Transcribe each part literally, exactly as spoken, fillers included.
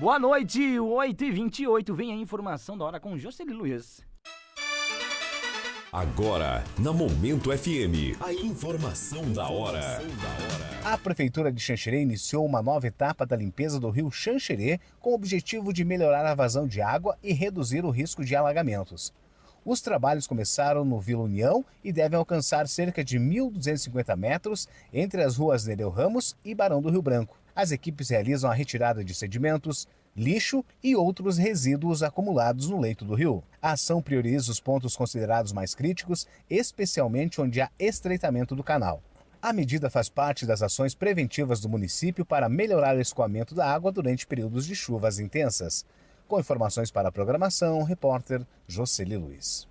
Boa noite, oito e vinte e oito. Vem a informação da hora com Jocely Luiz. Agora, na Momento F M, a informação da hora. A Prefeitura de Xanxerê iniciou uma nova etapa da limpeza do rio Xanxerê com o objetivo de melhorar a vazão de água e reduzir o risco de alagamentos. Os trabalhos começaram no Vila União e devem alcançar cerca de mil duzentos e cinquenta metros entre as ruas Nereu Ramos e Barão do Rio Branco. As equipes realizam a retirada de sedimentos, lixo e outros resíduos acumulados no leito do rio. A ação prioriza os pontos considerados mais críticos, especialmente onde há estreitamento do canal. A medida faz parte das ações preventivas do município para melhorar o escoamento da água durante períodos de chuvas intensas. Com informações para a programação, o repórter Jocely Luiz.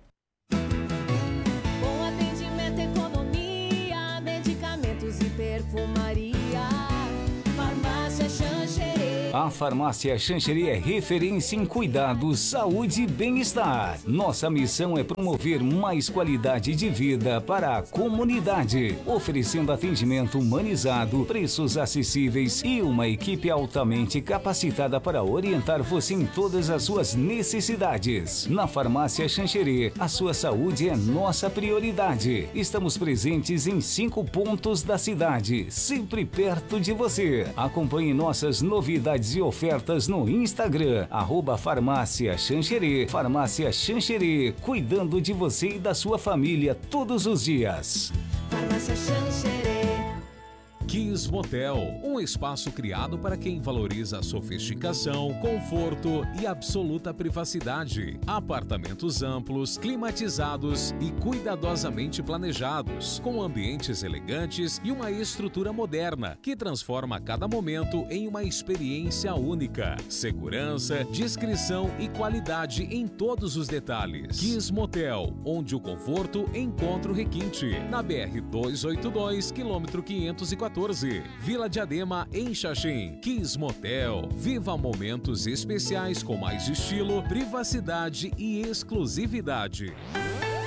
Bom atendimento, economia, medicamentos e perfumaria. Farmácia Xanxerê. A Farmácia Xanxerê é referência em cuidados, saúde e bem-estar. Nossa missão é promover mais qualidade de vida para a comunidade, oferecendo atendimento humanizado, preços acessíveis e uma equipe altamente capacitada para orientar você em todas as suas necessidades. Na Farmácia Xanxerê, a sua saúde é nossa prioridade. Estamos presentes em cinco pontos da cidade, sempre perto de você. Acompanhe nossas novidades e ofertas no Instagram, arroba Farmácia Xanxerê. Farmácia Xanxerê, cuidando de você e da sua família todos os dias. Farmácia Xanxerê. Kiss Motel, um espaço criado para quem valoriza a sofisticação, conforto e absoluta privacidade. Apartamentos amplos, climatizados e cuidadosamente planejados, com ambientes elegantes e uma estrutura moderna que transforma cada momento em uma experiência única. Segurança, discrição e qualidade em todos os detalhes. Kiss Motel, onde o conforto encontra o requinte. Na B R duzentos e oitenta e dois, quilômetro quinhentos e quatorze. Vila Diadema, em Xaxim. Kiss Motel. Viva momentos especiais com mais estilo, privacidade e exclusividade.